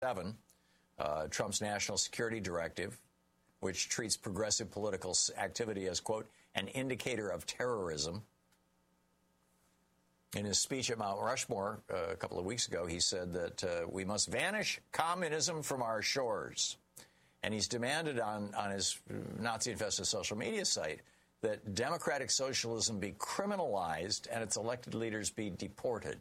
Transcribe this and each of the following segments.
7, Trump's national security directive, which treats progressive political activity as, quote, an indicator of terrorism. In his speech at Mount Rushmore a couple of weeks ago, he said that we must vanish communism from our shores. And he's demanded on his Nazi-infested social media site that democratic socialism be criminalized and its elected leaders be deported.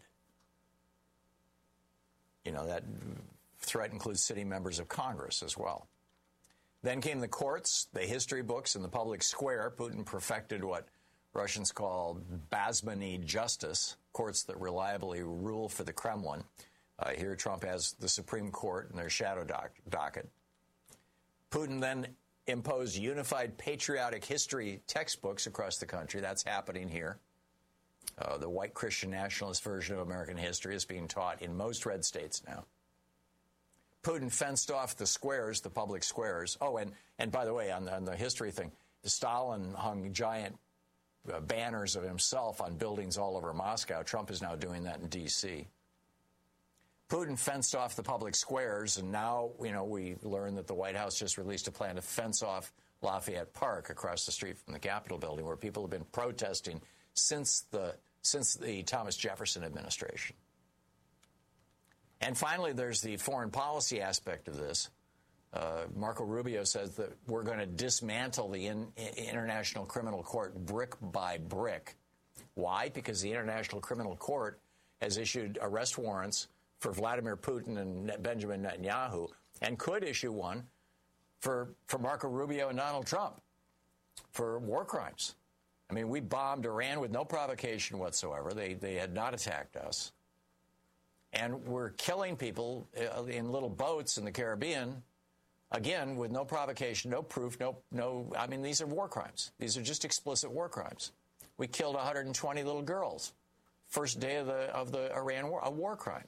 You know, that threat includes sitting members of Congress as well. Then came the courts, the history books, and the public square. Putin perfected what Russians call Basmany justice, courts that reliably rule for the Kremlin. Here Trump has the Supreme Court and their shadow docket. Putin then imposed unified patriotic history textbooks across the country. That's happening here. The white Christian nationalist version of American history is being taught in most red states now. Putin fenced off the squares, the public squares. Oh, and by the way, on the history thing, Stalin hung giant banners of himself on buildings all over Moscow. Trump is now doing that in D.C. Putin fenced off the public squares, and now, you know, we learn that the White House just released a plan to fence off Lafayette Park across the street from the Capitol building, where people have been protesting since the Thomas Jefferson administration. And finally, there's the foreign policy aspect of this. Marco Rubio says that we're going to dismantle the International Criminal Court brick by brick. Why? Because the International Criminal Court has issued arrest warrants for Vladimir Putin and Benjamin Netanyahu, and could issue one for Marco Rubio and Donald Trump for war crimes. I mean, we bombed Iran with no provocation whatsoever. They had not attacked us. And we're killing people in little boats in the Caribbean, again, with no provocation, no proof, no. I mean, these are war crimes. These are just explicit war crimes. We killed 120 little girls. First day of the Iran war, a war crime.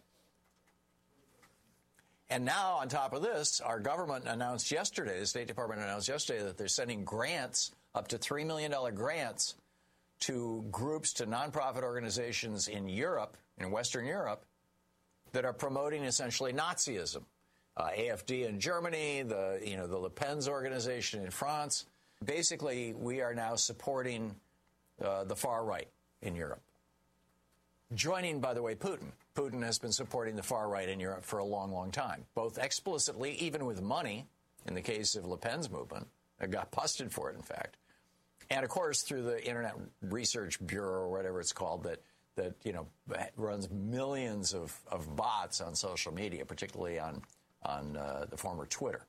And now, on top of this, our government announced yesterday, the State Department announced yesterday, that they're sending grants, up to $3 million grants, to groups, to nonprofit organizations in Europe, in Western Europe, that are promoting essentially Nazism. AFD in Germany, the Le Pen's organization in France. Basically, we are now supporting the far right in Europe. Joining, by the way, Putin. Putin has been supporting the far right in Europe for a long, long time, both explicitly, even with money, in the case of Le Pen's movement. I got busted for it, in fact. And, of course, through the Internet Research Bureau, or whatever it's called, that runs millions of bots on social media, particularly on the former Twitter.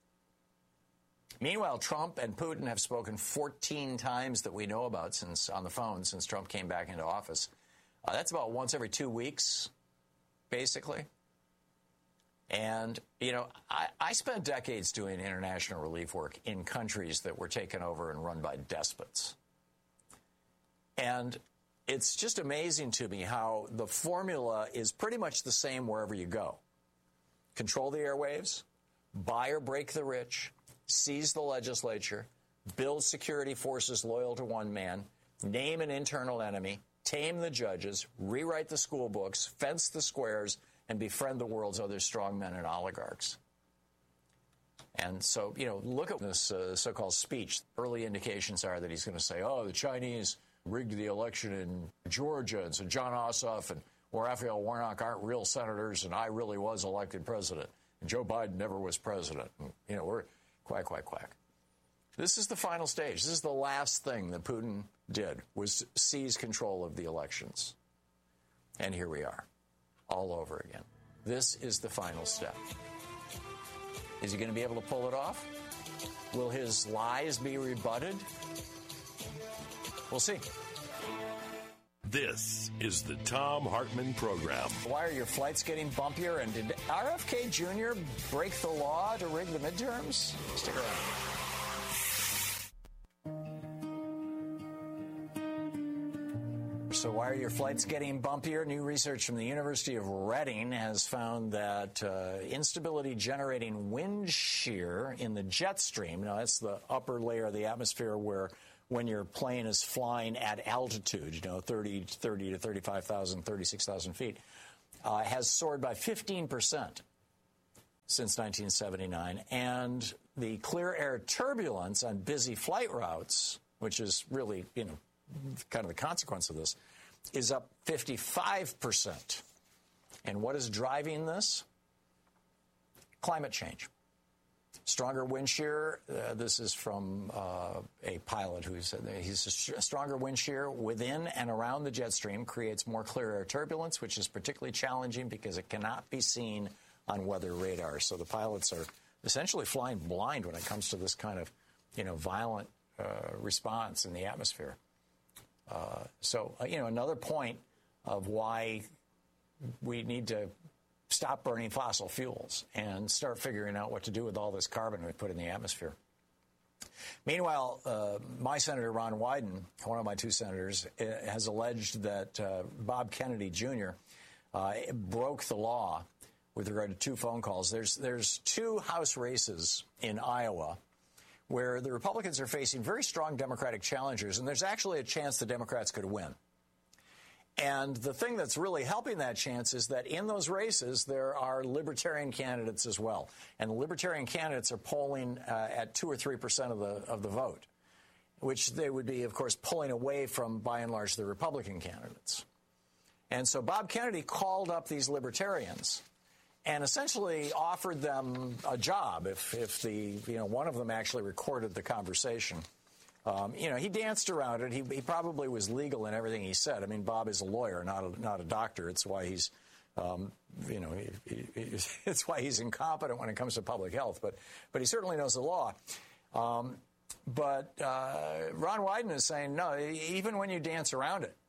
Meanwhile, Trump and Putin have spoken 14 times that we know about on the phone since Trump came back into office. That's about once every 2 weeks, basically. And, I spent decades doing international relief work in countries that were taken over and run by despots. And it's just amazing to me how the formula is pretty much the same wherever you go. Control the airwaves, buy or break the rich, seize the legislature, build security forces loyal to one man, name an internal enemy, tame the judges, rewrite the school books, fence the squares, and befriend the world's other strongmen and oligarchs. And so, look at this so-called speech. Early indications are that he's going to say, the Chinese rigged the election in Georgia, and so John Ossoff and Raphael Warnock aren't real senators, and I really was elected president. And Joe Biden never was president. And, we're quack, quack, quack. This is the final stage. This is the last thing that Putin did, was seize control of the elections. And here we are, all over again. This is the final step. Is he going to be able to pull it off? Will his lies be rebutted? We'll see. This is the Thom Hartmann Program. Why are your flights getting bumpier? And did RFK Jr. break the law to rig the midterms? Stick around. So why are your flights getting bumpier? New research from the University of Reading has found that instability generating wind shear in the jet stream, now that's the upper layer of the atmosphere where when your plane is flying at altitude, 30 to 35,000, 36,000 feet, has soared by 15%. since 1979, and the clear air turbulence on busy flight routes, which is really, kind of the consequence of this, is up 55%. And what is driving this? Climate change. Stronger wind shear, this is from a pilot who said that a stronger wind shear within and around the jet stream creates more clear air turbulence, which is particularly challenging because it cannot be seen on weather radar. So the pilots are essentially flying blind when it comes to this kind of, violent response in the atmosphere. Another point of why we need to stop burning fossil fuels and start figuring out what to do with all this carbon we put in the atmosphere. Meanwhile, my Senator Ron Wyden, one of my two senators, has alleged that Bob Kennedy Jr. Broke the law with regard to two phone calls. There's two House races in Iowa where the Republicans are facing very strong Democratic challengers, and there's actually a chance the Democrats could win. And the thing that's really helping that chance is that in those races, there are libertarian candidates as well. And the libertarian candidates are polling at 2 or 3% of the vote, which they would be, of course, pulling away from, by and large, the Republican candidates. And so Bob Kennedy called up these libertarians and essentially offered them a job if one of them actually recorded the conversation. He danced around it. He probably was legal in everything he said. I mean, Bob is a lawyer, not a doctor. It's why he's, it's why he's incompetent when it comes to public health. But he certainly knows the law. But Ron Wyden is saying, no, even when you dance around it,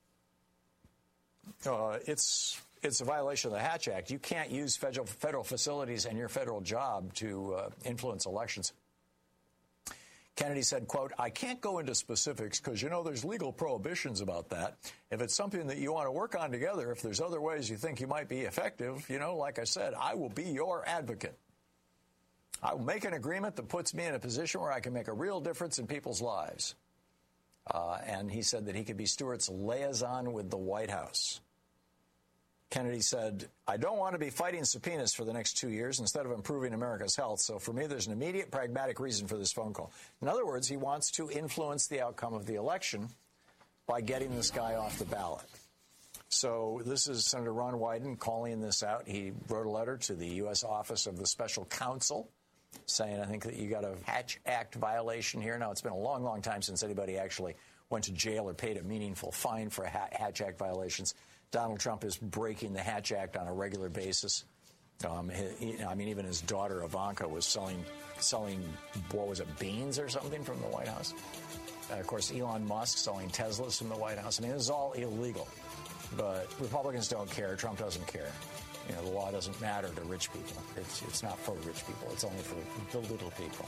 it's a violation of the Hatch Act. You can't use federal facilities and your federal job to influence elections. Kennedy said, quote, I can't go into specifics because, there's legal prohibitions about that. If it's something that you want to work on together, if there's other ways you think you might be effective, like I said, I will be your advocate. I will make an agreement that puts me in a position where I can make a real difference in people's lives. And he said that he could be Stewart's liaison with the White House. Kennedy said, I don't want to be fighting subpoenas for the next 2 years instead of improving America's health. So for me, there's an immediate pragmatic reason for this phone call. In other words, he wants to influence the outcome of the election by getting this guy off the ballot. So this is Senator Ron Wyden calling this out. He wrote a letter to the U.S. Office of the Special Counsel saying, I think that you got a Hatch Act violation here. Now, it's been a long, long time since anybody actually went to jail or paid a meaningful fine for Hatch Act violations. Donald Trump is breaking the Hatch Act on a regular basis. Even his daughter Ivanka was selling, what was it, beans or something from the White House. Of course, Elon Musk selling Teslas from the White House. This is all illegal. But Republicans don't care. Trump doesn't care. The law doesn't matter to rich people. It's not for rich people. It's only for the little people.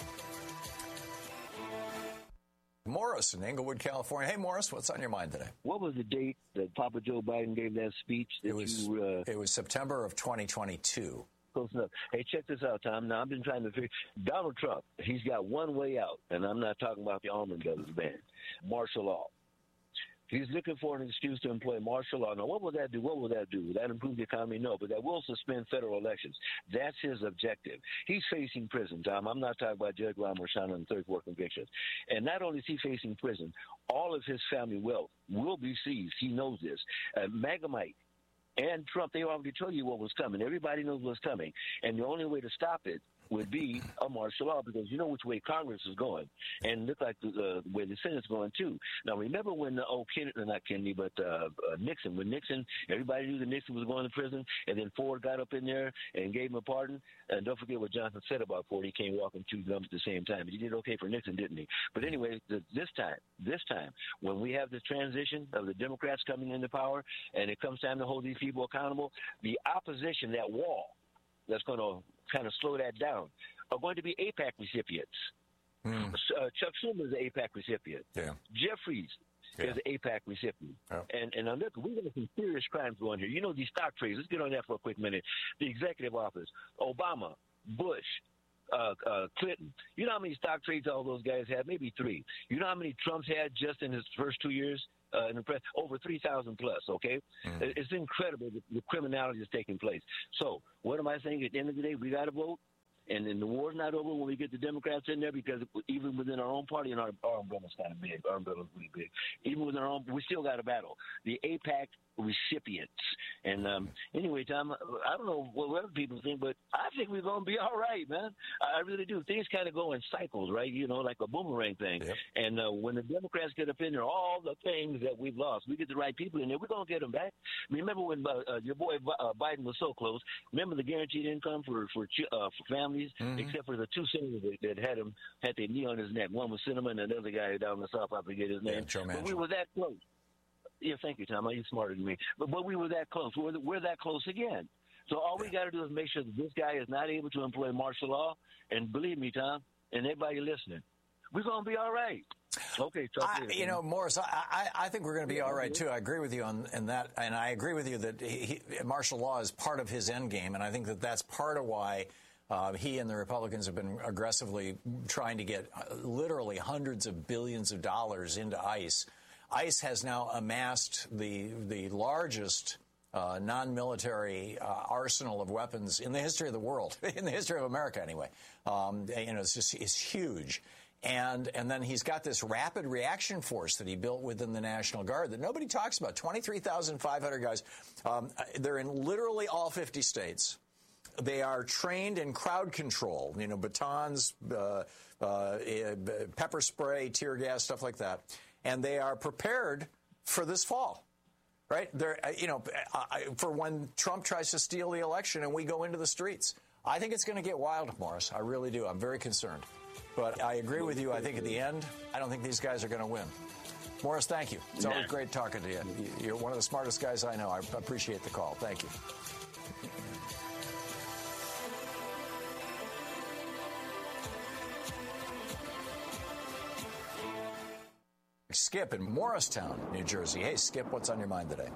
Morris in Inglewood, California. Hey, Morris, what's on your mind today? What was the date that Papa Joe Biden gave that speech? It was September of 2022. Close enough. Hey, check this out, Tom. Now, I've been trying to figure Donald Trump, he's got one way out, and I'm not talking about the Allman Brothers band, martial law. He's looking for an excuse to employ martial law. Now, what will that do? What will that do? Will that improve the economy? No, but that will suspend federal elections. That's his objective. He's facing prison, Tom. I'm not talking about Judge Ron Marchand on the third-degree conviction. And not only is he facing prison, all of his family wealth will be seized. He knows this. Magamite and Trump, they already told you what was coming. Everybody knows what's coming. And the only way to stop it would be a martial law, because you know which way Congress is going, and look like the way the Senate's going too. Now, remember when Nixon, when Nixon, everybody knew that Nixon was going to prison, and then Ford got up in there and gave him a pardon. And don't forget what Johnson said about Ford. He came walking two guns at the same time. But he did okay for Nixon, didn't he? But anyway, this time, when we have the transition of the Democrats coming into power, and it comes time to hold these people accountable, the opposition, that wall that's going to kind of slow that down, are going to be AIPAC recipients. Chuck Schumer is an AIPAC recipient. Yeah. Jeffries is an AIPAC recipient. Oh. And look, we got some serious crimes going here. These stock trades. Let's get on that for a quick minute. The executive office, Obama, Bush, Clinton. You know how many stock trades all those guys had? Maybe 3. You know how many Trump's had just in his first 2 years? In the press, over 3,000 plus, okay? It's incredible the criminality that's taking place. So what am I saying? At the end of the day, we got to vote. And then the war's not over when we get the Democrats in there, because even within our own party, and our umbrella's kind of big, our umbrella's really big. Even within our own, we still got a battle. The AIPAC recipients. And anyway, Tom, I don't know what other people think, but I think we're going to be all right, man. I really do. Things kind of go in cycles, right? You know, like a boomerang thing. Yep. And when the Democrats get up in there, all the things that we've lost, we get the right people in there, we're going to get them back. Remember when your boy Biden was so close? Remember the guaranteed income for families, except for the two senators that had their knee on his neck. One was Sinema, and the other guy down in the South, I forget his name. Joe Manchin. But we were that close. Yeah, thank you, Tom. You're smarter than me. But we were that close. We're that close again. So all we got to do is make sure that this guy is not able to employ martial law. And believe me, Tom, and everybody listening, we're going to be all right. Okay, Morris, I think we're going to be all right, too. I agree with you on that, and I agree with you that martial law is part of his end game, and I think that that's part of why he and the Republicans have been aggressively trying to get literally hundreds of billions of dollars into ICE. ICE has now amassed the largest non-military arsenal of weapons in the history of the world, in the history of America anyway. It's huge. And then he's got this rapid reaction force that he built within the National Guard that nobody talks about. 23,500 guys. They're in literally all 50 states. They are trained in crowd control, batons, pepper spray, tear gas, stuff like that. And they are prepared for this fall, right? They're, for when Trump tries to steal the election and we go into the streets. I think it's going to get wild, Morris. I really do. I'm very concerned. But I agree with you. I think at the end, I don't think these guys are going to win. Morris, thank you. It's always great talking to you. You're one of the smartest guys I know. I appreciate the call. Thank you. Skip in Morristown, New Jersey. Hey, Skip, what's on your mind today?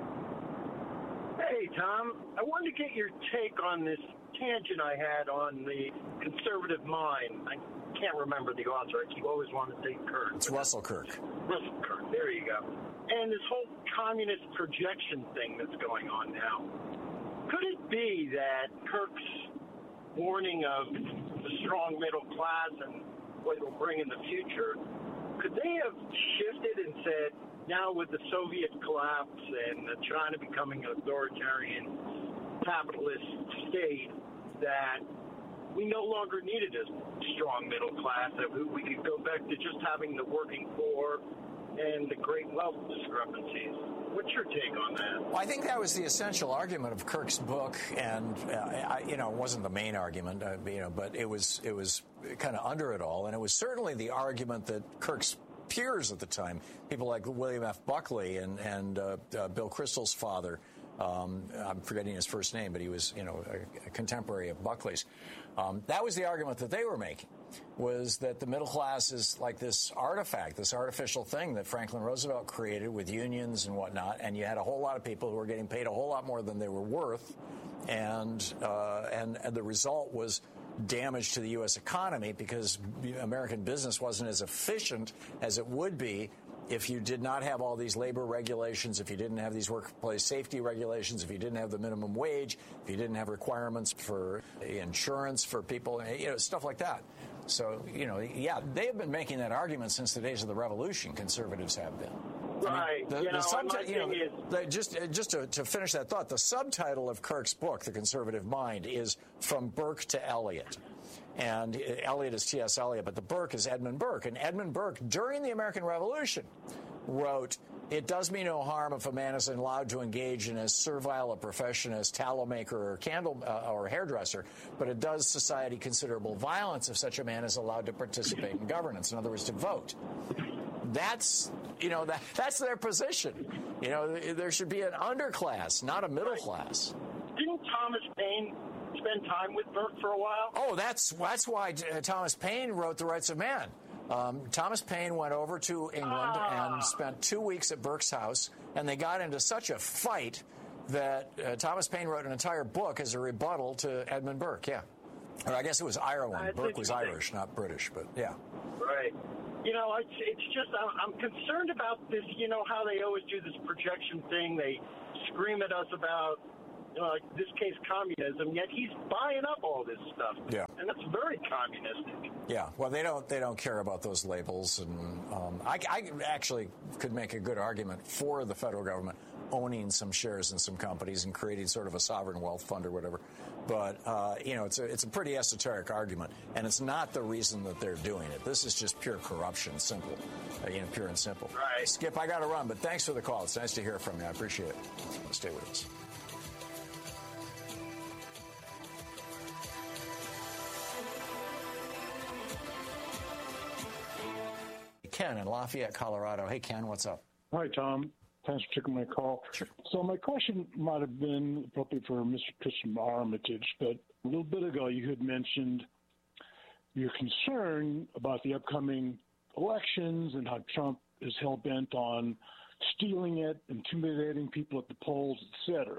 Hey, Tom. I wanted to get your take on this tangent I had on the conservative mind. I can't remember the author. I keep always wanting to say Kirk. It's Russell Kirk. Russell Kirk. There you go. And this whole communist projection thing that's going on now. Could it be that Kirk's warning of the strong middle class and what it will bring in the future, could they have shifted and said, now with the Soviet collapse and China becoming an authoritarian capitalist state, that we no longer needed a strong middle class, that we could go back to just having the working poor and the great wealth discrepancies? What's your take on that? Well, I think that was the essential argument of Kirk's book, and it wasn't the main argument, but it was kind of under it all, and it was certainly the argument that Kirk's peers at the time, people like William F. Buckley and Bill Kristol's father. I'm forgetting his first name, but he was, a contemporary of Buckley's. That was the argument that they were making, was that the middle class is like this artifact, this artificial thing that Franklin Roosevelt created with unions and whatnot, and you had a whole lot of people who were getting paid a whole lot more than they were worth, and the result was damage to the U.S. economy because American business wasn't as efficient as it would be if you did not have all these labor regulations, if you didn't have these workplace safety regulations, if you didn't have the minimum wage, if you didn't have requirements for insurance for people, stuff like that. So, they have been making that argument since the days of the Revolution, conservatives have been. Right. Just to finish that thought, the subtitle of Kirk's book, The Conservative Mind, is From Burke to Eliot. And Eliot is T.S. Eliot, but the Burke is Edmund Burke. And Edmund Burke, during the American Revolution, wrote, "It does me no harm if a man is allowed to engage in as servile a profession as tallow maker or candle or hairdresser, but it does society considerable violence if such a man is allowed to participate in governance." In other words, to vote. That's their position. There should be an underclass, not a middle class. Didn't Thomas Paine spend time with Burke for a while? Oh, that's why Thomas Paine wrote The Rights of Man. Thomas Paine went over to England and spent 2 weeks at Burke's house, and they got into such a fight that Thomas Paine wrote an entire book as a rebuttal to Edmund Burke, yeah. Or I guess it was Ireland. Burke was Irish, not British, but yeah. Right. It's just, I'm concerned about this, how they always do this projection thing. They scream at us about like this case, communism, yet he's buying up all this stuff. Yeah. And that's very communistic. Yeah, well, they don't care about those labels, and I actually could make a good argument for the federal government owning some shares in some companies and creating sort of a sovereign wealth fund or whatever. But it's a pretty esoteric argument, and it's not the reason that they're doing it. This is just pure corruption, simple, pure and simple. Right. Skip, I got to run, but thanks for the call. It's nice to hear from you. I appreciate it. Stay with us. Ken in Lafayette, Colorado. Hey, Ken, what's up? Hi, Tom. Thanks for taking my call. Sure. So my question might have been appropriate for Mr. Christian Armitage, but a little bit ago you had mentioned your concern about the upcoming elections and how Trump is hell-bent on stealing it, intimidating people at the polls, etc.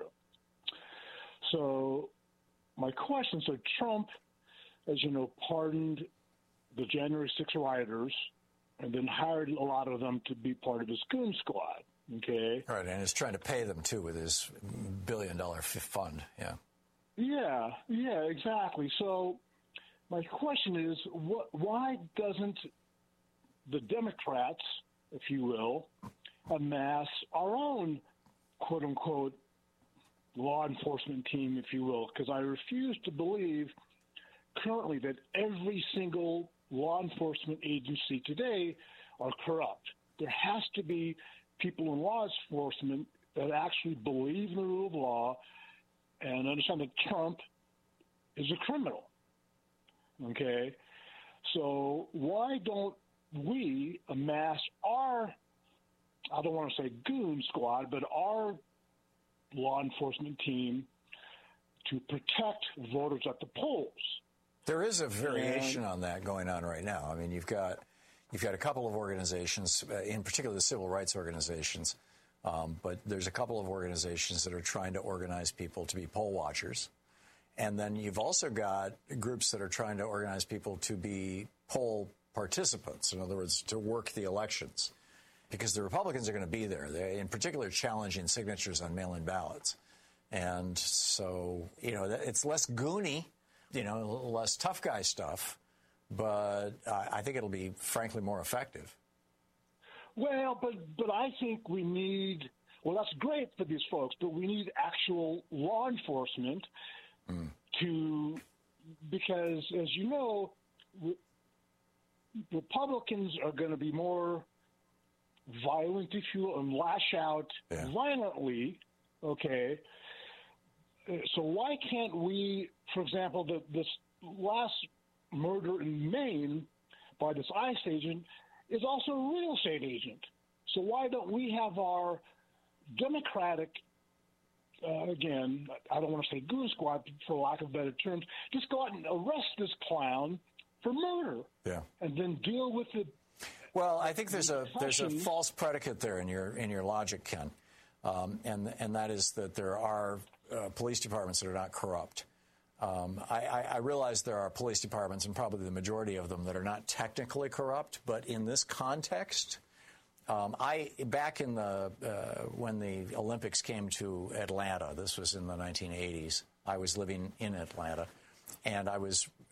So my question, so Trump, as you know, pardoned the January 6 rioters and then hired a lot of them to be part of his goon squad, okay? Right, and he's trying to pay them, too, with his $1 billion fund, yeah. Yeah, exactly. So my question is, why doesn't the Democrats, if you will, amass our own, quote-unquote, law enforcement team, if you will? Because I refuse to believe currently that every single law enforcement agency today are corrupt. There has to be people in law enforcement that actually believe in the rule of law and understand that Trump is a criminal. Okay? So why don't we amass our, I don't want to say goon squad, but our law enforcement team to protect voters at the polls? There is a variation on that going on right now. I mean, you've got a couple of organizations, in particular the civil rights organizations, but there's a couple of organizations that are trying to organize people to be poll watchers. And then you've also got groups that are trying to organize people to be poll participants, in other words, to work the elections, because the Republicans are going to be there. They're in particular challenging signatures on mail-in ballots. And so, it's less goony, less tough guy stuff, but I think it'll be, frankly, more effective. Well, but I think we need, well, that's great for these folks, but we need actual law enforcement because, as you know, Republicans are going to be more violent, if you will, and lash out violently, okay? So why can't we, for example, this last murder in Maine by this ICE agent is also a real estate agent. So why don't we have our Democratic, again, I don't want to say goon squad for lack of better terms, just go out and arrest this clown for murder, and then deal with the. Well, I think there's a false predicate there in your logic, Ken, and that is that there are police departments that are not corrupt. I realize there are police departments, and probably the majority of them, that are not technically corrupt, but in this context, back in when the Olympics came to Atlanta, this was in the 1980s, I was living in Atlanta, and I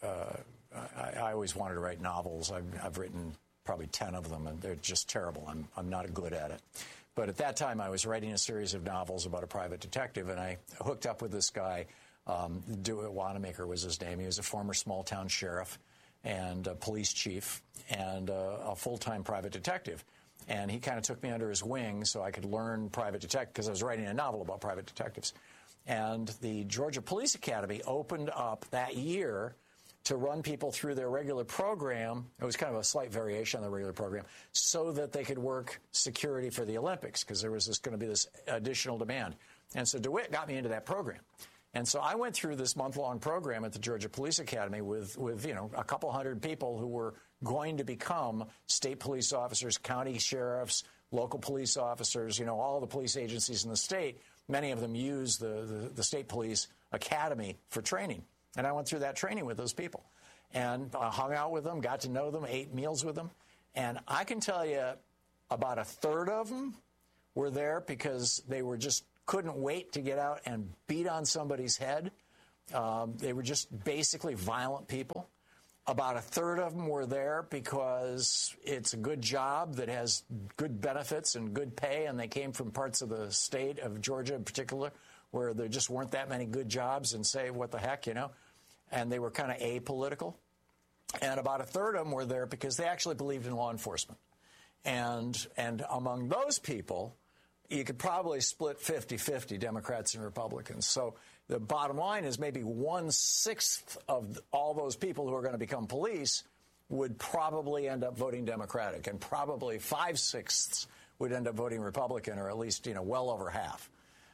always wanted to write novels. I've written probably 10 of them, and they're just terrible. I'm not good at it. But at that time, I was writing a series of novels about a private detective, and I hooked up with this guy. DeWitt Wanamaker was his name. He was a former small-town sheriff and a police chief and a full-time private detective. And he kind of took me under his wing so I could learn private detective, because I was writing a novel about private detectives. And the Georgia Police Academy opened up that year to run people through their regular program. It was kind of a slight variation on the regular program, so that they could work security for the Olympics, because there was going to be this additional demand. And so DeWitt got me into that program. And so I went through this month-long program at the Georgia Police Academy with a couple hundred people who were going to become state police officers, county sheriffs, local police officers, all the police agencies in the state. Many of them use the state police academy for training. And I went through that training with those people and hung out with them, got to know them, ate meals with them. And I can tell you about a third of them were there because they were just couldn't wait to get out and beat on somebody's head. They were just basically violent people. About a third of them were there because it's a good job that has good benefits and good pay, and they came from parts of the state of Georgia in particular where there just weren't that many good jobs, and say, what the heck, and they were kind of apolitical. And about a third of them were there because they actually believed in law enforcement. And among those people, you could probably split 50-50, Democrats and Republicans. So the bottom line is maybe 1/6 of all those people who are going to become police would probably end up voting Democratic, and probably 5/6 would end up voting Republican, or at least, well over half,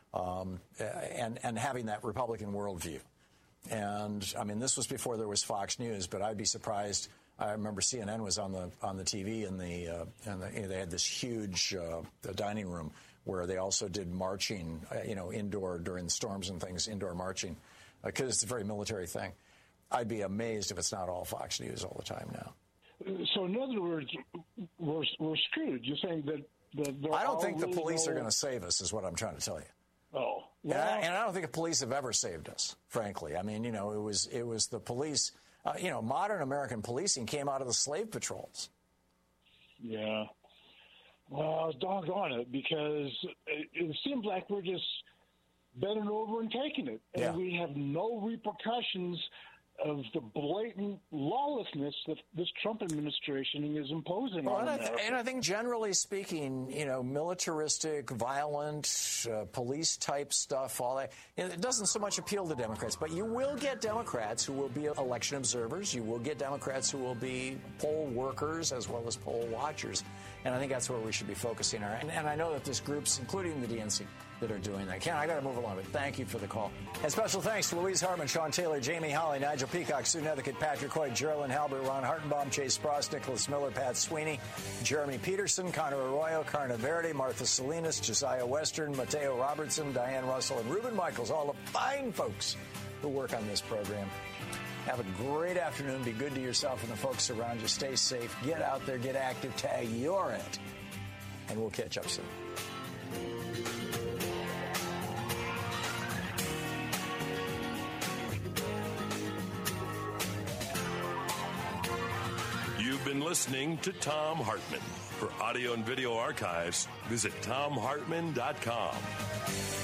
and having that Republican worldview. And I mean, this was before there was Fox News, but I'd be surprised. I remember CNN was on the TV, and they had this huge dining room where they also did marching, indoor during storms and things, indoor marching, because it's a very military thing. I'd be amazed if it's not all Fox News all the time now. So in other words, we're screwed. You're saying that I don't think the police are going to save us, is what I'm trying to tell you. Oh, well, and I don't think the police have ever saved us, frankly. I mean, it was the police. Modern American policing came out of the slave patrols. Yeah. Well, doggone it, because it seems like we're just bending over and taking it. And we have no repercussions of the blatant lawlessness that this Trump administration is imposing on America. And I think generally speaking, militaristic, violent, police-type stuff, all that, it doesn't so much appeal to Democrats. But you will get Democrats who will be election observers. You will get Democrats who will be poll workers as well as poll watchers. And I think that's where we should be focusing our. And I know that there's groups, including the DNC, that are doing that. Ken, I got to move along, but thank you for the call. And special thanks to Louise Hartman, Sean Taylor, Jamie Holly, Nigel Peacock, Sue Nethercutt, Patrick Hoyt, Geraldine Halbert, Ron Hartenbaum, Chase Spross, Nicholas Miller, Pat Sweeney, Jeremy Peterson, Connor Arroyo, Carna Verde, Martha Salinas, Josiah Western, Mateo Robertson, Diane Russell, and Reuben Michaels, all the fine folks who work on this program. Have a great afternoon. Be good to yourself and the folks around you. Stay safe. Get out there. Get active. Tag you're it. And we'll catch up soon. You've been listening to Thom Hartmann. For audio and video archives, visit thomhartmann.com.